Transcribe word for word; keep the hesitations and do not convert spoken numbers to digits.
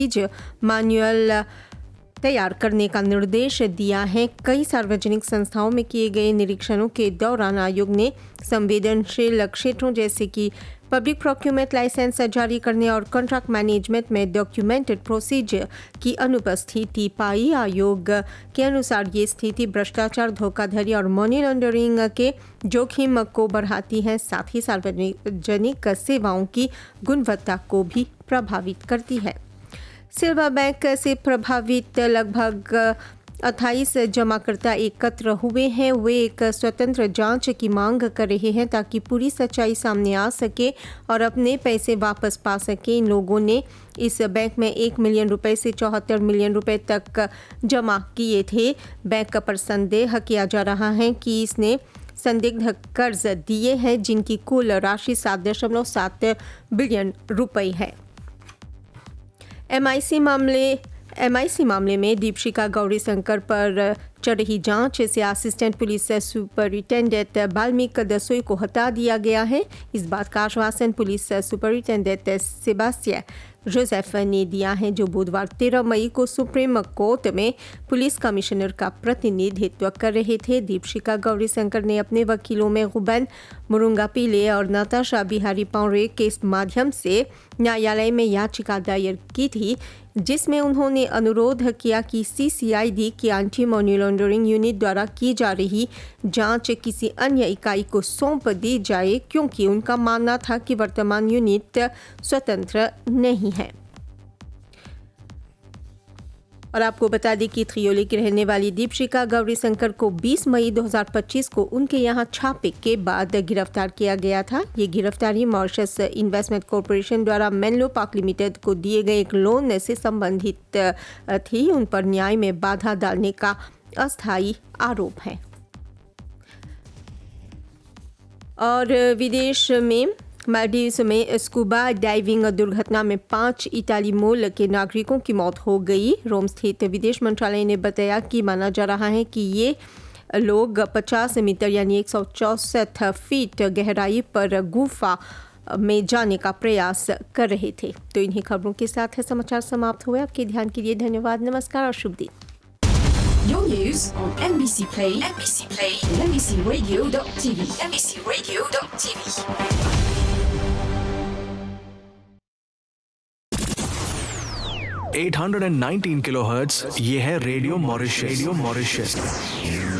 Manual तैयार करने का निर्देश दिया है। कई सार्वजनिक संस्थाओं में किए गए निरीक्षणों के दौरान आयोग ने संवेदनशील क्षेत्रों जैसे कि पब्लिक प्रोक्यूरमेंट लाइसेंस जारी करने और कॉन्ट्रैक्ट मैनेजमेंट में डॉक्यूमेंटेड प्रोसीजर की अनुपस्थिति पाई। आयोग के अनुसार ये स्थिति भ्रष्टाचार, धोखाधड़ी और मनी लॉन्ड्रिंग के जोखिम को बढ़ाती है, साथ ही सार्वजनिक सेवाओं की गुणवत्ता को भी प्रभावित करती है। सिल्वर बैंक से प्रभावित लगभग अट्ठाईस जमाकर्ता एकत्र हुए हैं। वे एक स्वतंत्र जांच की मांग कर रहे हैं ताकि पूरी सच्चाई सामने आ सके और अपने पैसे वापस पा सके। इन लोगों ने इस बैंक में एक मिलियन रुपए से चौहत्तर मिलियन रुपए तक जमा किए थे। बैंक पर संदेह किया जा रहा है कि इसने संदिग्ध कर्ज दिए हैं जिनकी कुल राशि सात दशमलव सात बिलियन रुपए है। एमआईसी मामले एमआईसी मामले में दीपशिखा गौरीशंकर पर चल रही जांच से असिस्टेंट पुलिस सुपरिटेंडेंट बाल्मीक दसोई को हटा दिया गया है। इस बात का आश्वासन पुलिस सुपरिटेंडेंट सेबास्टियन जोसेफ ने दिया है, जो बुधवार तेरह मई को सुप्रीम कोर्ट में पुलिस कमिश्नर का प्रतिनिधित्व कर रहे थे। दीपशिखा गौरीशंकर ने अपने वकीलों में गुबैन मुरुंगापिले और नताशा बिहारी पौरे के माध्यम से न्यायालय में याचिका दायर की थी, जिसमें उन्होंने अनुरोध किया कि सीसीआईडी की एंटी मनी लॉन्ड्रिंग यूनिट द्वारा की जा रही जांच किसी अन्य इकाई को सौंप दी जाए, क्योंकि उनका मानना था कि वर्तमान यूनिट स्वतंत्र नहीं है। और आपको बता दें कि थ्रियोली की रहने वाली दीपशिखा गौरीशंकर को बीस मई दो हज़ार पच्चीस को उनके यहां छापे के बाद गिरफ्तार किया गया था। ये गिरफ्तारी मॉरिशस इन्वेस्टमेंट कॉरपोरेशन द्वारा मेनलो पार्क लिमिटेड को दिए गए एक लोन से संबंधित थी। उन पर न्याय में बाधा डालने का अस्थायी आरोप है। और विदेश में मालदीव्स में स्कूबा डाइविंग दुर्घटना में पांच इटाली मूल के नागरिकों की मौत हो गई। रोम स्थित विदेश मंत्रालय ने बताया कि माना जा रहा है कि ये लोग पचास मीटर यानी एक सौ चौसठ फीट गहराई पर गुफा में जाने का प्रयास कर रहे थे। तो इन्हीं खबरों के साथ समाचार समाप्त हुए। आपके ध्यान के लिए धन्यवाद। नमस्कार और शुभ दिन। Your news on M B C Play, M B C Play, and M B C Radio dot T V, M B C Radio dot T V. आठ सौ उन्नीस किलोहर्ट्ज़, ये है रेडियो मॉरिशस। Radio Mauritius